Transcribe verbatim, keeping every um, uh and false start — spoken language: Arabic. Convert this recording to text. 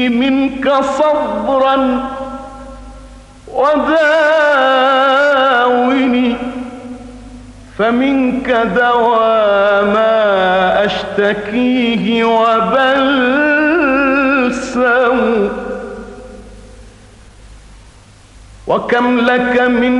منك صبرا وداوني، فمنك دوا ما أشتكيه وبلسم، وكم لك من